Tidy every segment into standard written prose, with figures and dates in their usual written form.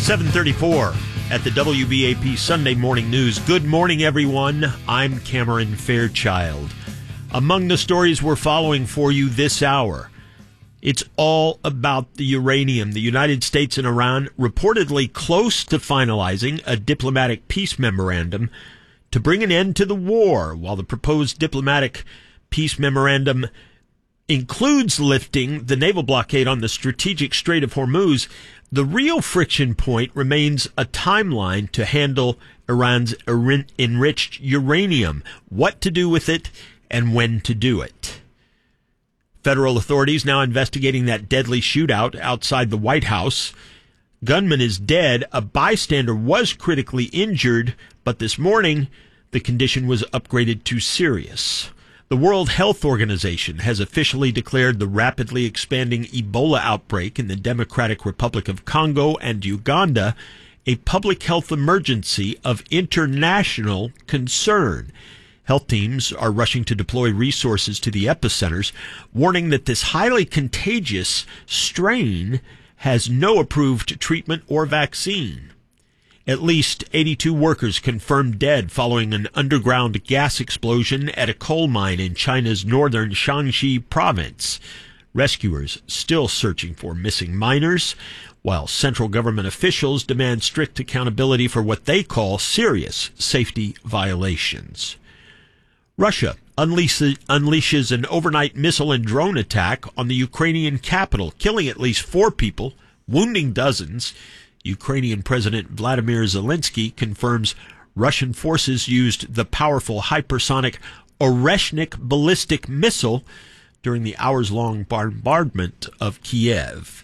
7:34 at the WBAP Sunday Morning News. Good morning, everyone. I'm Cameron Fairchild. Among the stories we're following for you this hour, it's all about the uranium. The United States and Iran reportedly close to finalizing a diplomatic peace memorandum to bring an end to the war. While the proposed diplomatic peace memorandum includes lifting the naval blockade on the strategic Strait of Hormuz, the real friction point remains a timeline to handle Iran's enriched uranium, what to do with it, and when to do it. Federal authorities now investigating that deadly shootout outside the White House. Gunman is dead. A bystander was critically injured, but this morning the condition was upgraded to serious. The World Health Organization has officially declared the rapidly expanding Ebola outbreak in the Democratic Republic of Congo and Uganda a public health emergency of international concern. Health teams are rushing to deploy resources to the epicenters, warning that this highly contagious strain has no approved treatment or vaccine. At least 82 workers confirmed dead following an underground gas explosion at a coal mine in China's northern Shanxi province. Rescuers still searching for missing miners, while central government officials demand strict accountability for what they call serious safety violations. Russia unleashes an overnight missile and drone attack on the Ukrainian capital, killing at least 4 people, wounding dozens. Ukrainian President Vladimir Zelensky confirms Russian forces used the powerful hypersonic Oreshnik ballistic missile during the hours-long bombardment of Kiev.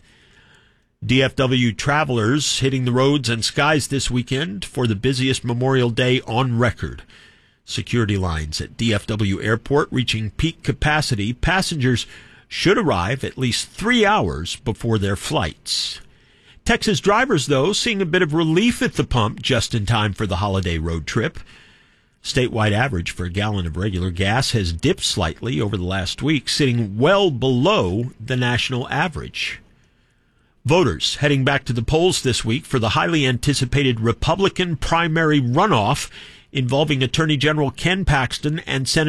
DFW travelers hitting the roads and skies this weekend for the busiest Memorial Day on record. Security lines at DFW Airport reaching peak capacity. Passengers should arrive at least 3 hours before their flights. Texas drivers, though, seeing a bit of relief at the pump just in time for the holiday road trip. Statewide average for a gallon of regular gas has dipped slightly over the last week, sitting well below the national average. Voters heading back to the polls this week for the highly anticipated Republican primary runoff involving Attorney General Ken Paxton and Senator